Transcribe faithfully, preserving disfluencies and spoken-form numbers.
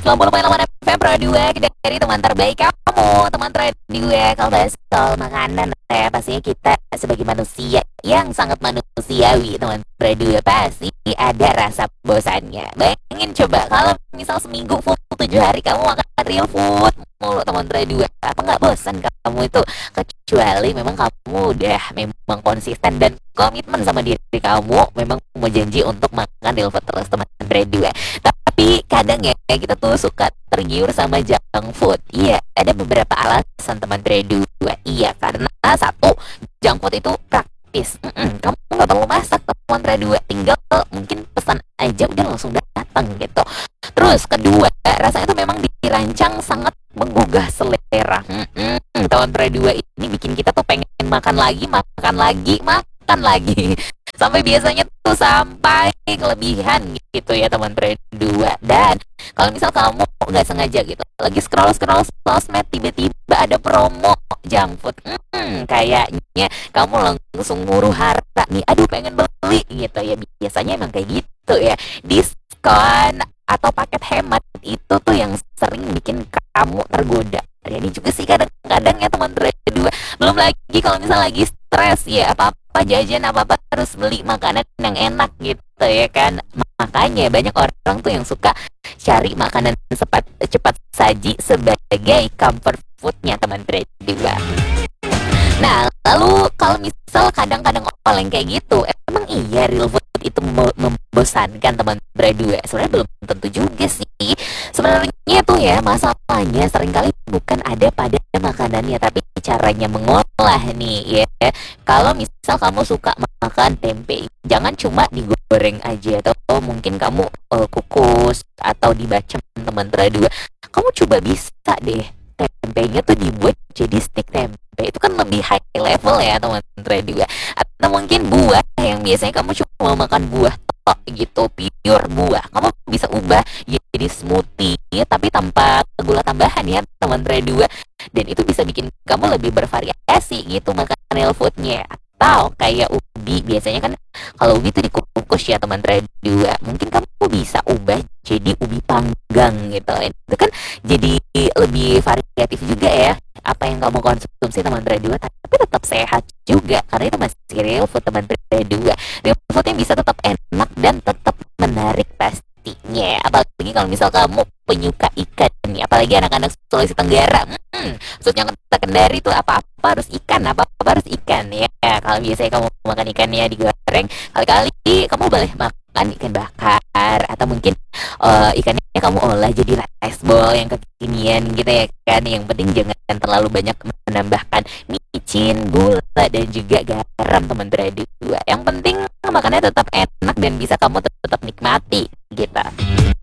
sembilan puluh koma delapan F M Pro dua dari teman terbaik kamu, teman dua. Kalau bahas soal makanan, ya pastinya kita sebagai manusia yang sangat manusiawi, teman dua pasti ada rasa bosannya. Bayangin coba kalau misal seminggu full tujuh hari kamu makan real food mulu, teman dua, apa nggak bosan kamu itu? Kecuali memang kamu udah memang konsisten dan komitmen sama diri kamu, memang mau janji untuk makan real food terus, teman dua. Tapi kadang ya kita tuh suka tergiur sama junk food. Iya, ada beberapa alasan, teman dua. Iya, karena satu, junk food itu praktis. Mm-mm, kamu nggak perlu masak, teman dua, tinggal mungkin pesan aja udah langsung datang gitu. Terus kedua, rasanya itu memang dirancang sangat menggugah selera. Mm-mm, teman dua, ini bikin kita tuh pengen makan lagi, makan lagi, makan lagi. Sampai biasanya tuh sampai kelebihan gitu ya, teman dua. Dan kalau misal kamu nggak sengaja gitu lagi scroll scroll sosmed, tiba-tiba ada promo junk food, hmm, kayaknya kamu langsung nguruh harta nih, aduh pengen beli gitu ya. Biasanya emang kayak gitu ya, diskon atau paket hemat itu tuh yang sering bikin kamu tergoda. Ini juga sih kadang-kadang ya, teman dua. Belum lagi kalau misal lagi stres ya, apa-apa jajan, apa-apa harus beli makanan yang enak gitu ya kan. Makanya banyak orang tuh yang suka cari makanan cepat cepat saji sebagai comfort foodnya, teman dua. Nah, lalu kalau misal kadang-kadang oleng kayak gitu, emang iya real food itu membosankan, teman dua? Sebenarnya belum tentu juga sih. Sebenarnya tuh ya, masalahnya seringkali bukan ada pada makanannya, tapi caranya mengolah nih ya. Kalau misal kamu suka makan tempe, jangan cuma digoreng aja, atau mungkin kamu uh, kukus atau dibacem, teman dua. Kamu coba bisa deh tempenya tuh dibuat jadi stick tempe. Itu kan lebih high level ya, teman dua. Atau mungkin buah yang biasanya kamu cuma makan buah tok gitu, pure buah, kamu bisa ubah jadi smoothie ya, tapi tanpa gula tambahan ya, teman dua. Dan itu bisa bikin kamu lebih bervariasi gitu makan real foodnya. Atau kayak ubi, biasanya kan kalau ubi itu dikukus ya, teman dua, mungkin kamu bisa ubah jadi ubi panggang gitu. Itu kan jadi lebih variatif juga ya apa yang kamu konsumsi, teman dua, tapi tetap sehat juga karena itu masih real food, teman dua. Real food yang bisa tetap enak dan tetap menarik pastinya. Apalagi kalau misal kamu penyuka ikan nih, apalagi anak-anak Sulawesi Tenggara, hmm, maksudnya kota Kendari itu apa-apa harus ikan, apa-apa harus ikan ya. Kalau biasanya kamu makan ikannya digoreng, kali-kali kamu boleh makan ikan bakar, atau mungkin uh, ikannya kamu olah jadi rice ball yang kekinian gitu ya kan. Yang penting jangan terlalu banyak menambahkan micin, gula, dan juga garam, teman dua. Yang penting makannya tetap enak dan bisa kamu tetap nikmati gitu.